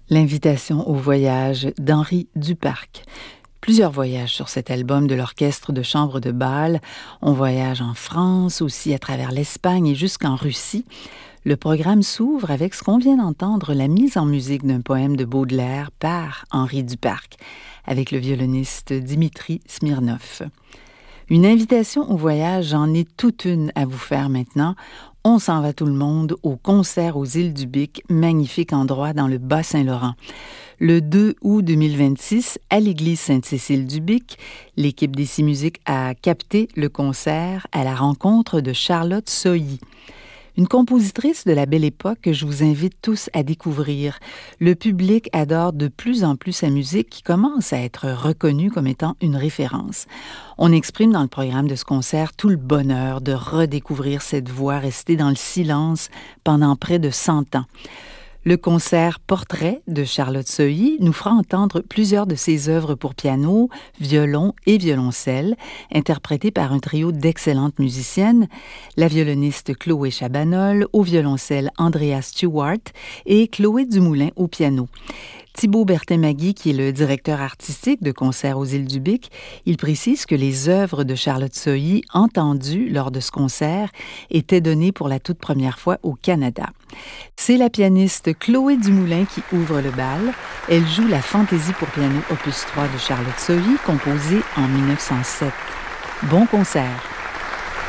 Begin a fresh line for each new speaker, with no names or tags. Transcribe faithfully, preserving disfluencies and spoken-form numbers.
L'invitation au voyage d'Henri Duparc. Plusieurs voyages sur cet album de l'Orchestre de chambre de Bâle. On voyage en France, aussi à travers l'Espagne et jusqu'en Russie. Le programme s'ouvre avec ce qu'on vient d'entendre, la mise en musique d'un poème de Baudelaire par Henri Duparc, avec le violoniste Dimitri Smirnov. Une invitation au voyage, j'en ai toute une à vous faire maintenant. On s'en va tout le monde au concert aux Îles du Bic, magnifique endroit dans le Bas-Saint-Laurent. Le deux août deux mille vingt-six, à l'église Sainte-Cécile-du-Bic, l'équipe d'Ici Musique a capté le concert à la rencontre de Charlotte Sohi. Une compositrice de la belle époque que je vous invite tous à découvrir. Le public adore de plus en plus sa musique qui commence à être reconnue comme étant une référence. On exprime dans le programme de ce concert tout le bonheur de redécouvrir cette voix restée dans le silence pendant près de cent ans. Le concert Portrait de Charlotte Sohi nous fera entendre plusieurs de ses œuvres pour piano, violon et violoncelle, interprétées par un trio d'excellentes musiciennes, la violoniste Chloé Chabanol, au violoncelle Andrea Stewart et Chloé Dumoulin au piano. Thibaut Bertin-Magui, qui est le directeur artistique de Concert aux Îles du Bic, il précise que les œuvres de Charlotte Sohi, entendues lors de ce concert, étaient données pour la toute première fois au Canada. C'est la pianiste Chloé Dumoulin qui ouvre le bal. Elle joue la Fantaisie pour piano opus trois de Charlotte Sohi, composée en mille neuf cent sept. Bon concert!